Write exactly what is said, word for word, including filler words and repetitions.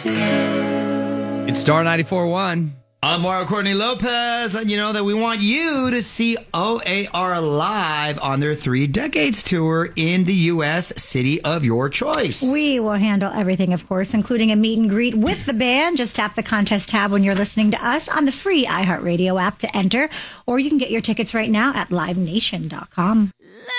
It's Star ninety-four point one. I'm Mario Courtney Lopez, and you know that we want you to see O A R live on their Three Decades Tour in the U S city of your choice. We will handle everything, of course, including a meet and greet with the band. Just tap the contest tab when you're listening to us on the free iHeartRadio app to enter, or you can get your tickets right now at live nation dot com.